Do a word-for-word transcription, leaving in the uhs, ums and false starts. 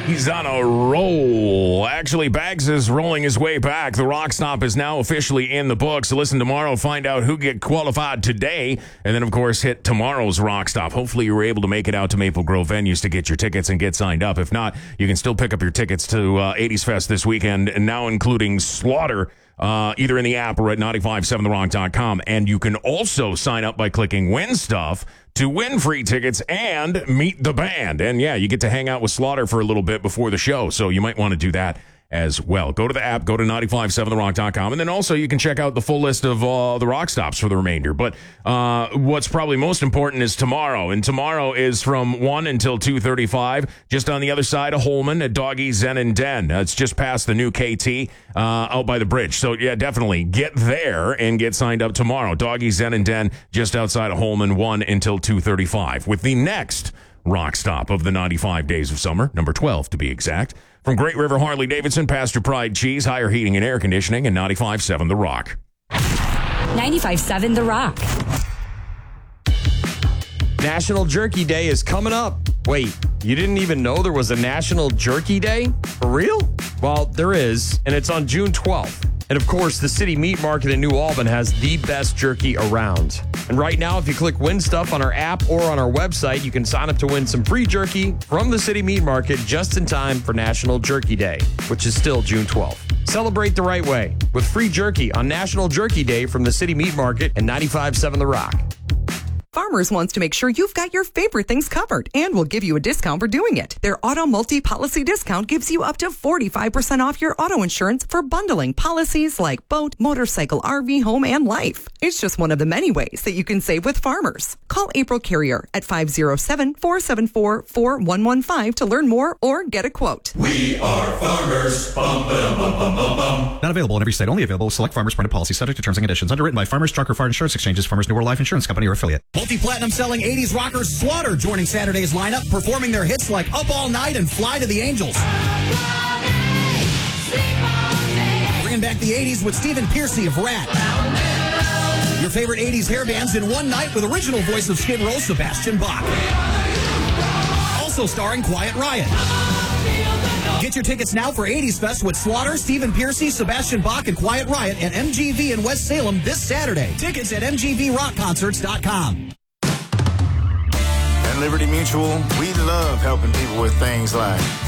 He's on a roll. Actually, Bags is rolling his way back. The Rock Stop is now officially in the books. So listen tomorrow, find out who get qualified today, and then, of course, hit tomorrow's Rock Stop. Hopefully, you were able to make it out to Maple Grove venues to get your tickets and get signed up. If not, you can still pick up your tickets to uh, eighties Fest this weekend, and now including Slaughter, uh, either in the app or at nine five seven the rock dot com. And you can also sign up by clicking Win Stuff to win free tickets and meet the band. And yeah, you get to hang out with Slaughter for a little bit before the show, so you might want to do that as well. Go to the app, go to nine five seven the rock dot com, and then also you can check out the full list of uh, the Rock Stops for the remainder. But uh, what's probably most important is tomorrow, and tomorrow is from one until two thirty-five, just on the other side of Holman at Doggy Zen and Den. Uh, it's just past the new K T uh, out by the bridge. So yeah, definitely get there and get signed up tomorrow. Doggy Zen and Den, just outside of Holman, one until two thirty-five, with the next Rock Stop of the ninety-five Days of Summer, number twelve to be exact. From Great River Harley Davidson, Pastor Pride Cheese, Higher Heating and Air Conditioning, and ninety-five seven The Rock. ninety-five seven The Rock. National Jerky Day is coming up. Wait, you didn't even know there was a National Jerky Day? For real? Well, there is, and it's on June twelfth. And of course, the City Meat Market in New Albany has the best jerky around. And right now, if you click Win Stuff on our app or on our website, you can sign up to win some free jerky from the City Meat Market just in time for National Jerky Day, which is still June twelfth. Celebrate the right way with free jerky on National Jerky Day from the City Meat Market and ninety-five seven The Rock. Farmers wants to make sure you've got your favorite things covered and will give you a discount for doing it. Their auto multi-policy discount gives you up to forty-five percent off your auto insurance for bundling policies like boat, motorcycle, R V, home, and life. It's just one of the many ways that you can save with Farmers. Call April Carrier at five oh seven, four seven four, four one one five to learn more or get a quote. We are Farmers. Bum, ba, bum, bum, bum, bum. Not available in every state. Only available with select Farmers printed policy subject to terms and conditions. Underwritten by Farmers Truck or Fire Insurance Exchanges, Farmers New World Life Insurance Company or affiliate. Multi-platinum selling eighties rockers Slaughter joining Saturday's lineup, performing their hits like Up All Night and Fly to the Angels. Bringing back the eighties with Stephen Pearcy of Rat. Your favorite eighties hair bands in one night with original voice of Skid Row, Sebastian Bach. Also starring Quiet Riot. Get your tickets now for eighties Fest with Slaughter, Stephen Pearcy, Sebastian Bach, and Quiet Riot at M G V in West Salem this Saturday. Tickets at m g v rock concerts dot com. At Liberty Mutual, we love helping people with things like